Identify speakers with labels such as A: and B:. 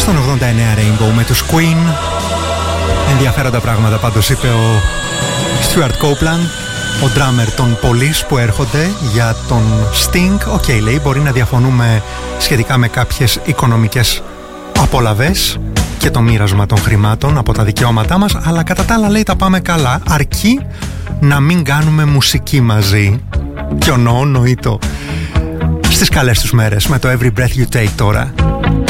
A: Στον 89 Rainbow με τους Queen. Ενδιαφέροντα πράγματα πάντως είπε ο Stuart Copeland, ο drummer των Police που έρχονται για τον Sting. Οκ, λέει, μπορεί να διαφωνούμε σχετικά με κάποιες οικονομικές απολαβές και το μοίρασμα των χρημάτων από τα δικαιώματά μας, αλλά κατά τα άλλα, λέει, τα πάμε καλά, αρκεί να μην κάνουμε μουσική μαζί. Και ο νοήτο στις καλές τους μέρες με το Every Breath You Take τώρα.